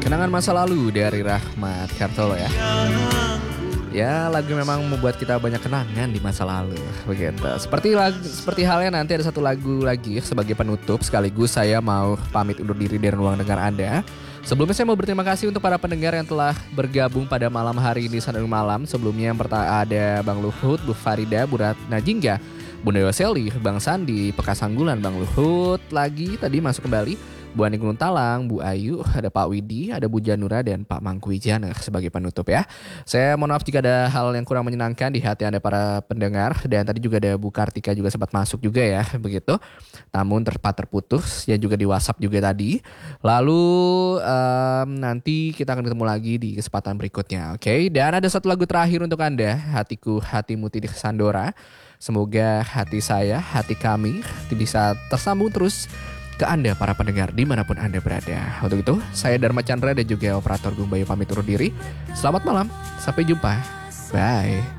Kenangan masa lalu dari Rahmat Kartolo ya. Ya, lagu memang membuat kita banyak kenangan di masa lalu. Begitu. Seperti halnya nanti ada satu lagu lagi sebagai penutup, sekaligus saya mau pamit undur diri dari ruang dengar Anda. Sebelumnya saya mau berterima kasih untuk para pendengar yang telah bergabung pada malam hari ini Sanadung Malam. Sebelumnya yang pertama ada Bang Luhut, Bu Farida, Bu Ratna Jingga, Bunda Yoseli, Bang Sandi, Pekasanggulan, Bang Luhut lagi tadi masuk kembali. Bu Ani Gunung Talang, Bu Ayu, ada Pak Widi, ada Bu Janura, dan Pak Mangkuwijana sebagai penutup ya. Saya mohon maaf jika ada hal yang kurang menyenangkan di hati Anda para pendengar. Dan tadi juga ada Bu Kartika juga sempat masuk juga ya, begitu. Namun terputus, ya juga di WhatsApp juga tadi. Lalu nanti kita akan ketemu lagi di kesempatan berikutnya, oke? Dan ada satu lagu terakhir untuk Anda, Hatiku Hatimu Tidik Sandora. Semoga hati saya, hati kami bisa tersambung terus ke Anda para pendengar dimanapun Anda berada. Untuk itu saya Dharma Chandra dan juga operator Gumbayu pamit undur diri. Selamat malam, sampai jumpa, bye.